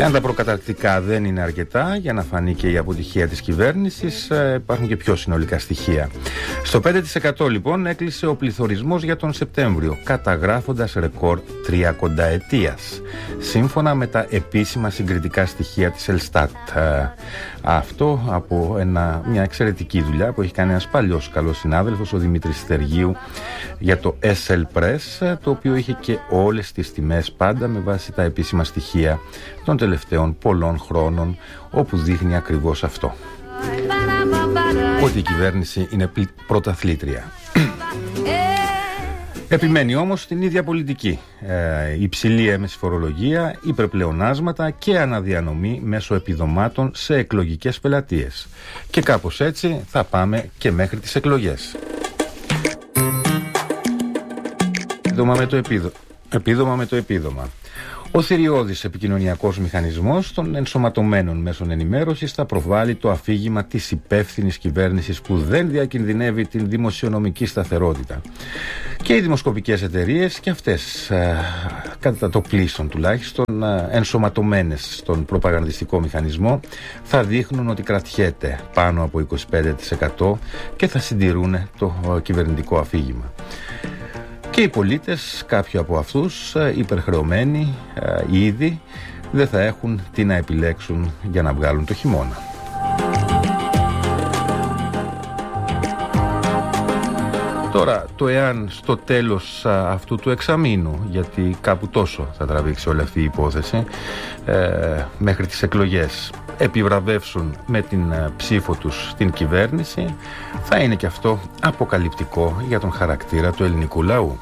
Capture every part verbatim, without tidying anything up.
Και αν τα προκαταρκτικά δεν είναι αρκετά για να φανεί και η αποτυχία της κυβέρνησης, υπάρχουν και πιο συνολικά στοιχεία. Στο πέντε τοις εκατό λοιπόν έκλεισε ο πληθωρισμός για τον Σεπτέμβριο, καταγράφοντας ρεκόρ τριακονταετίας, σύμφωνα με τα επίσημα συγκριτικά στοιχεία της Ελστάτ. Αυτό από ένα, μια εξαιρετική δουλειά που έχει κάνει ένας παλιός καλός συνάδελφος, ο Δημήτρης Στεργίου, για το ες ελ Press, το οποίο είχε και όλες τις τιμές πάντα με βάση τα επίσημα στοιχεία των τελευταίων πολλών χρόνων, όπου δείχνει ακριβώς αυτό, ότι η κυβέρνηση είναι πρωταθλήτρια. Επιμένει όμως την ίδια πολιτική, ε, υψηλή έμεση φορολογία, υπερπλεονάσματα και αναδιανομή μέσω επιδομάτων σε εκλογικές πελατείες. Και κάπως έτσι θα πάμε και μέχρι τις εκλογές. Επίδομα με το επίδομα. Επίδομα με το επίδομα. Ο θηριώδης επικοινωνιακός μηχανισμός των ενσωματωμένων μέσων ενημέρωσης θα προβάλλει το αφήγημα της υπεύθυνης κυβέρνησης που δεν διακινδυνεύει την δημοσιονομική σταθερότητα. Και οι δημοσκοπικές εταιρείες και αυτές, ε, κατά το πλείστον τουλάχιστον, ε, ενσωματωμένες στον προπαγανδιστικό μηχανισμό, θα δείχνουν ότι κρατιέται πάνω από είκοσι πέντε τοις εκατό και θα συντηρούν το ε, κυβερνητικό αφήγημα. Και οι πολίτες, κάποιοι από αυτούς, υπερχρεωμένοι ε, ήδη, δεν θα έχουν τι να επιλέξουν για να βγάλουν το χειμώνα. Τώρα, το εάν στο τέλος α, αυτού του εξαμήνου, γιατί κάπου τόσο θα τραβήξει όλη αυτή η υπόθεση, ε, μέχρι τις εκλογές, επιβραβεύσουν με την α, ψήφο τους στην κυβέρνηση, θα είναι και αυτό αποκαλυπτικό για τον χαρακτήρα του ελληνικού λαού.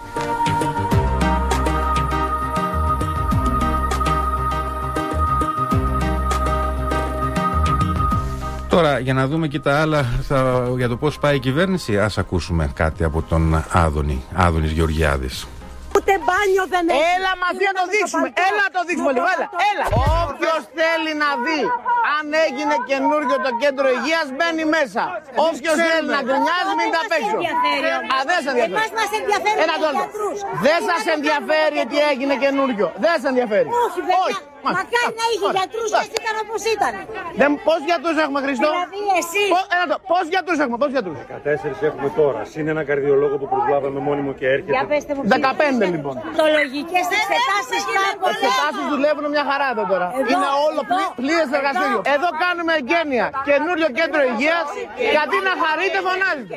Τώρα, για να δούμε και τα άλλα θα, για το πώς πάει η κυβέρνηση, ας ακούσουμε κάτι από τον Άδωνη, Άδωνης Γεωργιάδης. Ούτε μπάνιο δεν έχει. Έλα μαζί να το δείξουμε. Έλα να το δείξουμε λίγο. Έλα. Έλα. Όποιος θέλει να δει αν έγινε καινούριο το κέντρο υγείας μπαίνει μέσα. Όποιος θέλει να γκρινιάζει μην τα παίξει. Α, δεν σας ενδιαφέρει. Εμάς μας ενδιαφέρει οι γιατρούς. Δεν σας ενδιαφέρει τι έγινε καινούριο. Δεν σας ενδιαφέρει. Όχι βέβαια. Μακάρι να είχε γιατρούς και ήταν όπως ήταν. Πόσους γιατρούς έχουμε, Χριστό? Δηλαδή εσύ. Πόσους γιατρούς έχουμε, πόσους γιατρούς? δεκατέσσερις έχουμε τώρα. Συν ένα καρδιολόγο που προσλάβαμε μόνιμο και έρχεται. Για πέστε μου. δεκαπέντε λοιπόν. Το λογικές εξετάσεις κάπου. Οι εξετάσεις δουλεύουν μια χαρά εδώ τώρα. Εδώ, είναι όλο εδώ, πλήρες εργαστήριο. Εδώ κάνουμε εγγένεια. Καινούριο κέντρο υγείας. Γιατί να χαρείτε φωνάζετε.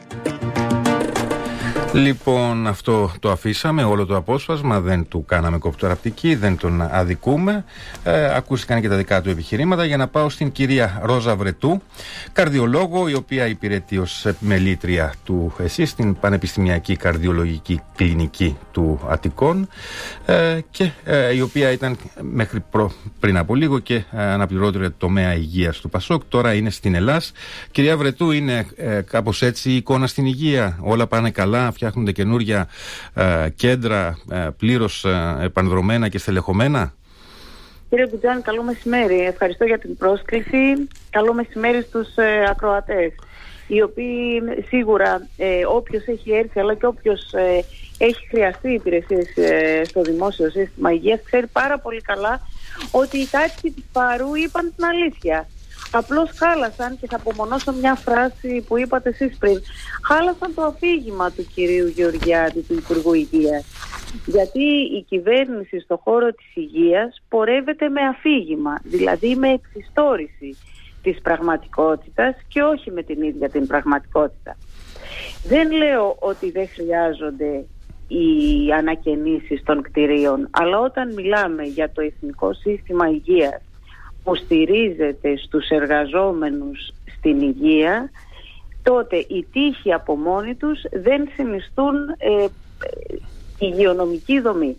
Λοιπόν, αυτό το αφήσαμε, όλο το απόσπασμα, δεν του κάναμε κοπτοραπτική, δεν τον αδικούμε. Ε, ακούστηκαν και τα δικά του επιχειρήματα. Για να πάω στην κυρία Ρόζα Βρετού, καρδιολόγο, η οποία υπηρετεί ως επιμελήτρια του ΕΣΥ στην Πανεπιστημιακή Καρδιολογική Κλινική του Αττικών, ε, και ε, η οποία ήταν μέχρι προ, πριν από λίγο και ε, αναπληρώτρια του τομέα υγείας του ΠΑΣΟΚ. Τώρα είναι στην Ελλάς. Κυρία Βρετού, είναι ε, κάπως έτσι η εικόνα στην υγεία? Όλα πάνε καλά? Φτιάχνονται καινούρια ε, κέντρα ε, πλήρως ε, επανδρωμένα και στελεχωμένα? Κύριε Κουτζάνη, καλό μεσημέρι. Ευχαριστώ για την πρόσκληση. Καλό μεσημέρι στους ε, ακροατές, οι οποίοι σίγουρα ε, όποιος έχει έρθει αλλά και όποιος ε, έχει χρειαστεί υπηρεσίες ε, στο δημόσιο σύστημα υγείας ξέρει πάρα πολύ καλά ότι οι κάτοικοι της Πάρου είπαν την αλήθεια. Απλώς χάλασαν, και θα απομονώσω μια φράση που είπατε εσείς πριν, χάλασαν το αφήγημα του κυρίου Γεωργιάδη, του Υπουργού Υγείας. Γιατί η κυβέρνηση στον χώρο της υγείας πορεύεται με αφήγημα, δηλαδή με εξιστόρηση της πραγματικότητας και όχι με την ίδια την πραγματικότητα. Δεν λέω ότι δεν χρειάζονται οι ανακαινήσεις των κτηρίων, αλλά όταν μιλάμε για το Εθνικό Σύστημα Υγείας που στηρίζεται στους εργαζόμενους στην υγεία, τότε οι τύχοι από μόνοι τους δεν συνιστούν ε, υγειονομική δομή.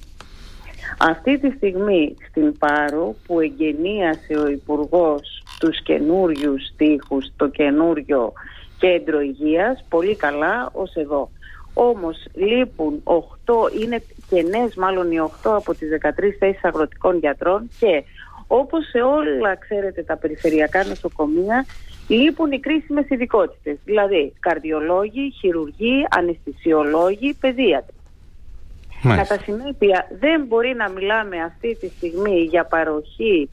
Αυτή τη στιγμή στην Πάρο, που εγκαινίασε ο Υπουργός τους καινούριους τύχους, το καινούριο κέντρο υγείας, πολύ καλά ως εδώ. Όμως λείπουν οκτώ, είναι κενές μάλλον οι οκτώ από τις δεκατρείς θέσεις αγροτικών γιατρών, και όπως σε όλα, ξέρετε, τα περιφερειακά νοσοκομεία, λείπουν οι κρίσιμες ειδικότητες, δηλαδή καρδιολόγοι, χειρουργοί, αναισθησιολόγοι, παιδίατροι. Κατά συνέπεια, δεν μπορεί να μιλάμε αυτή τη στιγμή για παροχή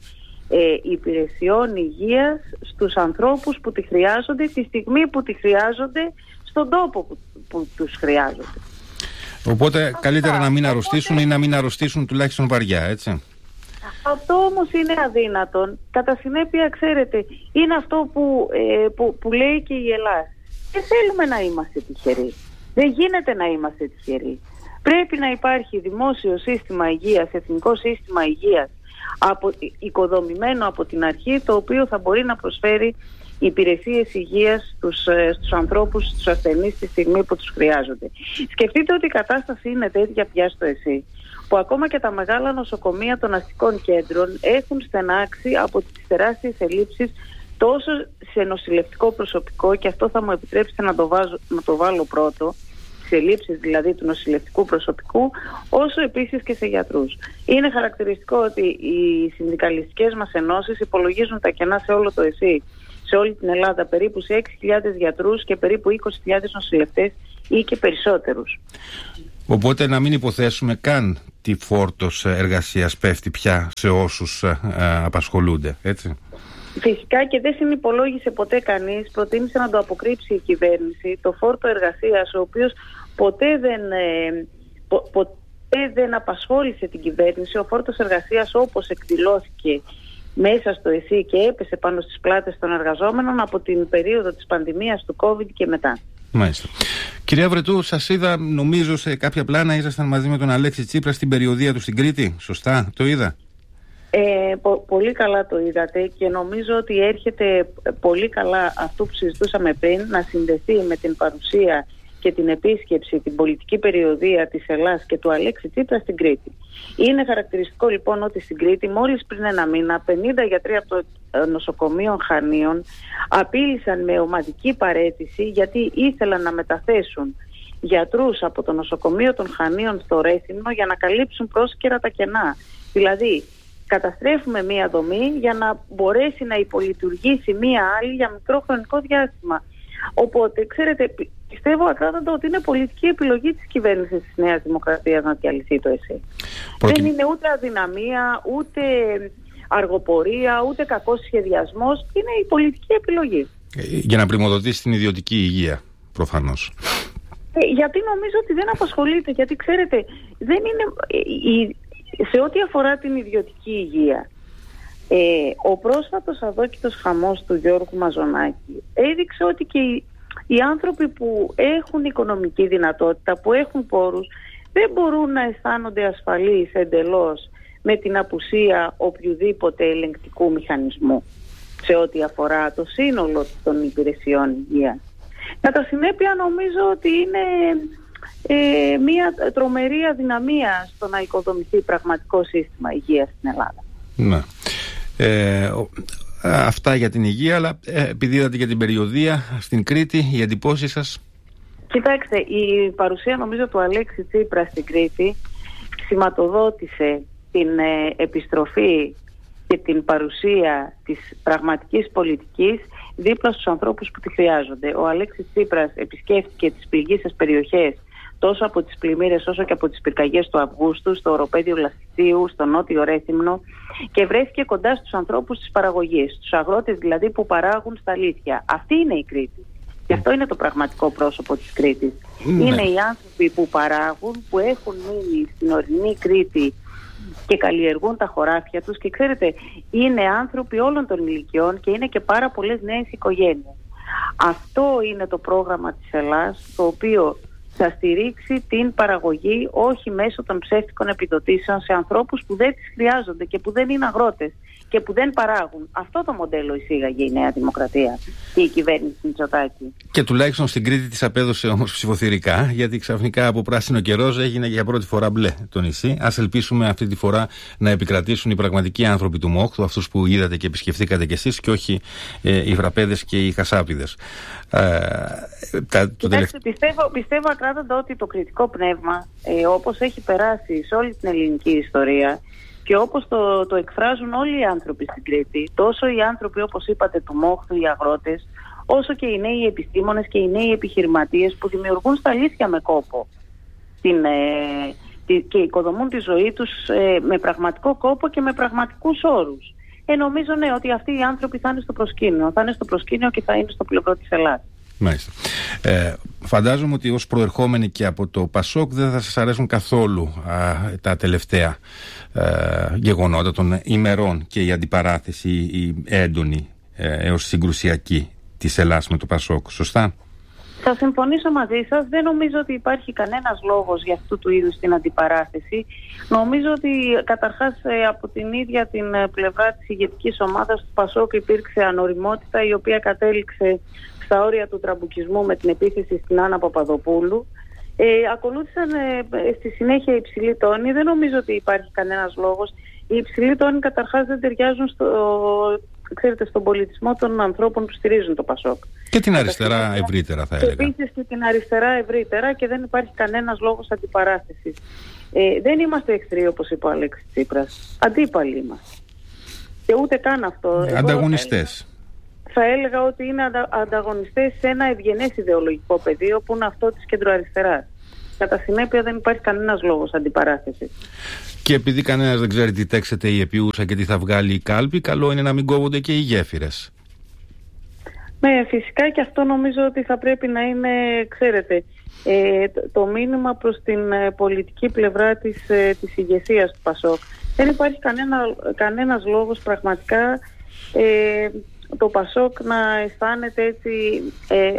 ε, υπηρεσιών υγείας στους ανθρώπους που τη χρειάζονται τη στιγμή που τη χρειάζονται στον τόπο που, που τους χρειάζονται. Οπότε Αυτά. καλύτερα να μην αρρωστήσουν Οπότε... ή να μην αρρωστήσουν τουλάχιστον βαριά, έτσι. Αυτό όμως είναι αδύνατον. Κατά συνέπεια, ξέρετε, είναι αυτό που, ε, που, που λέει και η Ελλάδα. Δεν θέλουμε να είμαστε τυχεροί. Δεν γίνεται να είμαστε τυχεροί. Πρέπει να υπάρχει δημόσιο σύστημα υγείας, εθνικό σύστημα υγείας, από, οικοδομημένο από την αρχή, το οποίο θα μπορεί να προσφέρει υπηρεσίες υγείας στους, στους ανθρώπους, στους ασθενείς τη στιγμή που τους χρειάζονται. Σκεφτείτε ότι η κατάσταση είναι τέτοια πια στο ΕΣΥ, που ακόμα και τα μεγάλα νοσοκομεία των αστικών κέντρων έχουν στενάξει από τις τεράστιες ελλείψεις τόσο σε νοσηλευτικό προσωπικό, και αυτό θα μου επιτρέψετε να το, βάζω, να το βάλω πρώτο, σε ελλείψεις δηλαδή του νοσηλευτικού προσωπικού, όσο επίσης και σε γιατρούς. Είναι χαρακτηριστικό ότι οι συνδικαλιστικές μας ενώσεις υπολογίζουν τα κενά σε όλο το ΕΣΥ, σε όλη την Ελλάδα, περίπου σε έξι χιλιάδες γιατρούς και περίπου είκοσι χιλιάδες νοσηλευτές ή και περισσότερους. Οπότε να μην υποθέσουμε καν τι φόρτος εργασίας πέφτει πια σε όσους α, α, απασχολούνται, έτσι. Φυσικά, και δεν συνυπολόγισε ποτέ κανείς, προτίμησε να το αποκρύψει η κυβέρνηση, το φόρτο εργασίας, ο οποίος ποτέ δεν, ε, πο, ποτέ δεν απασχόλησε την κυβέρνηση. Ο φόρτος εργασίας, όπως εκδηλώθηκε μέσα στο ΕΣΥ και έπεσε πάνω στις πλάτες των εργαζόμενων από την περίοδο της πανδημίας του COVID και μετά. Μάλιστα. Κυρία Βρετού, σας είδα, νομίζω, σε κάποια πλάνα ήσασταν μαζί με τον Αλέξη Τσίπρα στην περιοδεία του στην Κρήτη. Σωστά, το είδα? Ε, πο, πολύ καλά το είδατε, και νομίζω ότι έρχεται πολύ καλά αυτό που συζητούσαμε πριν, να συνδεθεί με την παρουσία και την επίσκεψη, την πολιτική περιοδεία της Ελλάς και του Αλέξη Τσίπρα στην Κρήτη. Είναι χαρακτηριστικό λοιπόν ότι στην Κρήτη μόλις πριν ένα μήνα πενήντα γιατροί από το νοσοκομείο Χανίων απείλησαν με ομαδική παραίτηση, γιατί ήθελαν να μεταθέσουν γιατρούς από το νοσοκομείο των Χανίων στο Ρέθυμνο για να καλύψουν πρόσκαιρα τα κενά. Δηλαδή, καταστρέφουμε μία δομή για να μπορέσει να υπολειτουργήσει μία άλλη για μικρό χρονικό διάστημα. Οπότε, ξέρετε, πιστεύω ακράδαντα ότι είναι πολιτική επιλογή της κυβέρνησης της Νέας Δημοκρατίας να διαλυθεί το ΕΣΥ. Προκει... Δεν είναι ούτε αδυναμία, ούτε αργοπορία, ούτε κακός σχεδιασμός. Είναι η πολιτική επιλογή. Για να πρημοδοτήσει την ιδιωτική υγεία, προφανώς. Ε, γιατί νομίζω ότι δεν απασχολείται, γιατί ξέρετε, δεν είναι... Η... Σε ό,τι αφορά την ιδιωτική υγεία, ε, ο πρόσφατος αδόκητος χαμός του Γιώργου Μαζονάκη έδειξε ότι και οι, οι άνθρωποι που έχουν οικονομική δυνατότητα, που έχουν πόρους, δεν μπορούν να αισθάνονται ασφαλείς εντελώς με την απουσία οποιοδήποτε ελεγκτικού μηχανισμού σε ό,τι αφορά το σύνολο των υπηρεσιών υγείας. Κατά συνέπεια, νομίζω ότι είναι... Ε, μια τρομερή αδυναμία στο να οικοδομηθεί πραγματικό σύστημα υγείας στην Ελλάδα. Ναι. Ε, αυτά για την υγεία, αλλά ε, επειδή είδατε για την περιοδεία στην Κρήτη, οι εντυπώσεις σας? Κοιτάξτε, η παρουσία νομίζω του Αλέξη Τσίπρα στην Κρήτη σηματοδότησε την ε, επιστροφή και την παρουσία της πραγματικής πολιτικής δίπλα στους ανθρώπους που τη χρειάζονται. Ο Αλέξης Τσίπρας επισκέφθηκε τις πληγείσες περιοχές τόσο από τις πλημμύρες όσο και από τις πυρκαγιές του Αυγούστου, στο οροπέδιο Λαστιτσίου, στο νότιο Ρέθυμνο, και βρέθηκε κοντά στους ανθρώπους της παραγωγής, στους αγρότες δηλαδή που παράγουν στα αλήθεια. Αυτή είναι η Κρήτη. Και αυτό είναι το πραγματικό πρόσωπο της Κρήτης. Ναι. Είναι οι άνθρωποι που παράγουν, που έχουν μείνει στην ορεινή Κρήτη και καλλιεργούν τα χωράφια τους, και ξέρετε, είναι άνθρωποι όλων των ηλικιών και είναι και πάρα πολλές νέες οικογένειες. Αυτό είναι το πρόγραμμα της Ελλάς, το οποίο θα στηρίξει την παραγωγή όχι μέσω των ψεύτικων επιδοτήσεων σε ανθρώπους που δεν τις χρειάζονται και που δεν είναι αγρότες και που δεν παράγουν. Αυτό το μοντέλο εισήγαγε η Νέα Δημοκρατία και η κυβέρνηση Μητσοτάκη. Και τουλάχιστον στην Κρήτη της απέδωσε όμως ψηφοθυρικά, γιατί ξαφνικά από πράσινο και ροζ έγινε για πρώτη φορά μπλε το νησί. Ας ελπίσουμε αυτή τη φορά να επικρατήσουν οι πραγματικοί άνθρωποι του Μόχθου, αυτούς που είδατε και επισκεφθήκατε κι εσείς, και όχι ε, οι βραπέδες και οι χασάπιδες. Ε, τα, το τελευταίο... πιστεύω, πιστεύω ακράδαντα ότι το κριτικό πνεύμα, ε, όπως έχει περάσει σε όλη την ελληνική ιστορία, και όπως το, το εκφράζουν όλοι οι άνθρωποι στην Κρήτη, τόσο οι άνθρωποι, όπως είπατε, του Μόχθου, οι αγρότες, όσο και οι νέοι επιστήμονες και οι νέοι επιχειρηματίες που δημιουργούν στα αλήθεια με κόπο την, ε, τη, και οικοδομούν τη ζωή τους ε, με πραγματικό κόπο και με πραγματικούς όρους. Ε, νομίζω ναι, ότι αυτοί οι άνθρωποι θα είναι στο προσκήνιο. Θα είναι στο προσκήνιο και θα είναι στο πλευρό της Ελλάδας. Μάλιστα. Ε, φαντάζομαι ότι ως προερχόμενοι και από το Πασόκ δεν θα σας αρέσουν καθόλου α, τα τελευταία α, γεγονότα των ημερών και η αντιπαράθεση η έντονη ε, έως συγκρουσιακή της Ελλάδας με το Πασόκ. Σωστά? Θα συμφωνήσω μαζί σας. Δεν νομίζω ότι υπάρχει κανένας λόγος για αυτού του είδους την αντιπαράθεση. Νομίζω ότι καταρχάς από την ίδια την πλευρά της ηγετικής ομάδας του Πασόκ υπήρξε ανοριμότητα, η οποία κατέληξε στα όρια του τραμπουκισμού με την επίθεση στην Άννα Παπαδοπούλου. Ε, ακολούθησαν ε, στη συνέχεια υψηλοί τόνοι. Δεν νομίζω ότι υπάρχει κανένας λόγος. Οι υψηλοί τόνοι καταρχάς δεν ταιριάζουν στο, ξέρετε, στον πολιτισμό των ανθρώπων που στηρίζουν το Πασόκ. Και την αριστερά ευρύτερα θα έλεγα. Επίσης και την αριστερά ευρύτερα, και δεν υπάρχει κανένας λόγος αντιπαράθεσης. Ε, δεν είμαστε εχθροί, όπως είπε ο Αλέξης Τσίπρας. Αντίπαλοι είμαστε. Και ούτε καν αυτό. Ανταγωνιστές. Θα έλεγα ότι είναι αντα, ανταγωνιστές σε ένα ευγενές ιδεολογικό πεδίο που είναι αυτό της κεντροαριστεράς. Κατά συνέπεια δεν υπάρχει κανένας λόγος αντιπαράθεσης. Και επειδή κανένας δεν ξέρει τι τέξεται η επιούσα και τι θα βγάλει η κάλπη, καλό είναι να μην κόβονται και οι γέφυρες. Ναι, φυσικά, και αυτό νομίζω ότι θα πρέπει να είναι, ξέρετε, ε, το, το μήνυμα προς την ε, πολιτική πλευρά της, ε, της ηγεσίας του Πασόκ. Δεν υπάρχει κανένα, κανένας λόγος πραγματικά ε, το Πασόκ να αισθάνεται έτσι ε,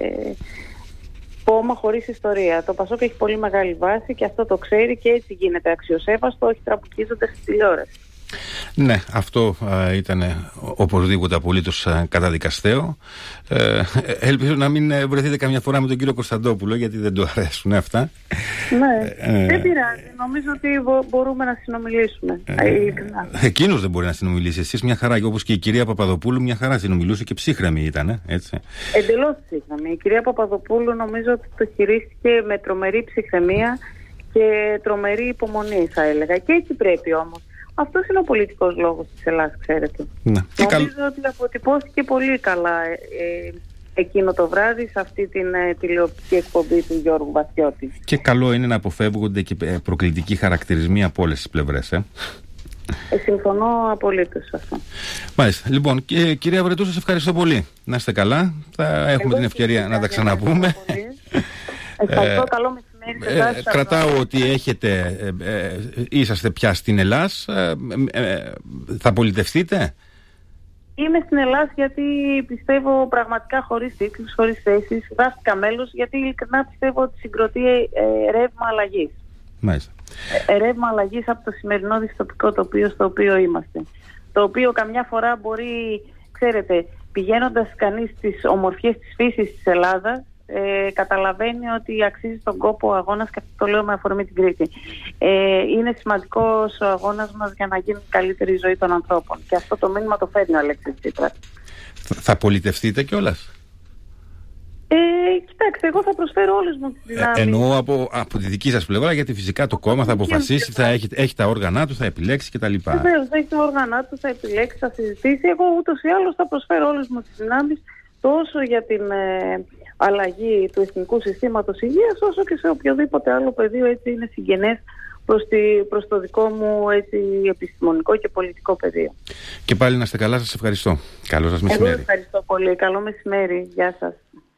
πόμα χωρίς ιστορία. Το Πασόκ έχει πολύ μεγάλη βάση και αυτό το ξέρει, και έτσι γίνεται αξιοσέβαστο, όχι τραμπουκίζοντας στη τηλεόραση. Ναι, αυτό α, ήταν οπωσδήποτε απολύτως α, καταδικαστέο. Ε, ελπίζω να μην βρεθείτε καμιά φορά με τον κύριο Κωνσταντόπουλο, γιατί δεν του αρέσουν αυτά. Ναι, ε, δεν πειράζει. Νομίζω ότι μπορούμε να συνομιλήσουμε. Ε, Εκείνος δεν μπορεί να συνομιλήσει. Εσείς μια χαρά, όπως και η κυρία Παπαδοπούλου, μια χαρά συνομιλούσε και ψύχρεμη ήταν, έτσι. Εντελώς ψύχρεμη. Η κυρία Παπαδοπούλου νομίζω ότι το χειρίστηκε με τρομερή ψυχραιμία και τρομερή υπομονή, θα έλεγα. Και έτσι πρέπει όμως. Αυτός είναι ο πολιτικός λόγος της Ελλάδας, ξέρετε. Ναι. Νομίζω καλ... ότι αποτυπώθηκε πολύ καλά ε, ε, εκείνο το βράδυ σε αυτή την ε, τηλεοπτική εκπομπή του Γιώργου Βασιώτη. Και καλό είναι να αποφεύγονται και προκλητικοί χαρακτηρισμοί από όλες τις πλευρές. Ε. Ε, συμφωνώ απολύτως σε αυτό. Μάλιστα. Λοιπόν, και, κυρία Βρετού, σας ευχαριστώ πολύ. Να είστε καλά. Θα έχουμε Εγώ την ευκαιρία να τα ξαναπούμε. Ευχαριστώ. Καλό μεσημέρι. Ε, κρατάω ότι έχετε, ε, ε, είσαστε πια στην Ελλάς. ε, ε, θα πολιτευτείτε? Είμαι στην Ελλάς γιατί πιστεύω πραγματικά, χωρίς τίτλους, χωρίς θέσεις, δάχτηκα μέλος, γιατί ειλικρινά πιστεύω ότι συγκροτεί ε, ρεύμα αλλαγής. Μάλιστα. Ε, ρεύμα αλλαγής από το σημερινό δυστοπικό τοπίο στο οποίο είμαστε. Το οποίο καμιά φορά μπορεί, ξέρετε, πηγαίνοντας κανείς στις ομορφιές της φύσης της Ελλάδας, Ε, καταλαβαίνει ότι αξίζει τον κόπο ο αγώνας, και αυτό το λέω με αφορμή την Κρήτη. Ε, είναι σημαντικός ο αγώνας μας για να γίνει καλύτερη η ζωή των ανθρώπων. Και αυτό το μήνυμα το φέρνει ο Αλέξης Τσίπρας. Θα, θα πολιτευτείτε κιόλας? Ε, κοιτάξτε, εγώ θα προσφέρω όλες μου τις δυνάμεις. Ε, εννοώ από, από τη δική σας πλευρά, γιατί φυσικά το κόμμα θα αποφασίσει, θα έχει, έχει τα όργανα του, θα επιλέξει κτλ. Βεβαίως, έχει τα όργανα του, θα επιλέξει, θα συζητήσει. Εγώ ούτως ή άλλως θα προσφέρω όλες μου τις δυνάμεις, τόσο για την ε, αλλαγή του εθνικού συστήματος υγείας, όσο και σε οποιοδήποτε άλλο πεδίο έτσι είναι συγγενές προς, τη, προς το δικό μου έτσι, επιστημονικό και πολιτικό πεδίο. Και πάλι να είστε καλά, σας ευχαριστώ. Καλό σας μεσημέρι. Εγώ ευχαριστώ πολύ. Καλό μεσημέρι. Γεια σας.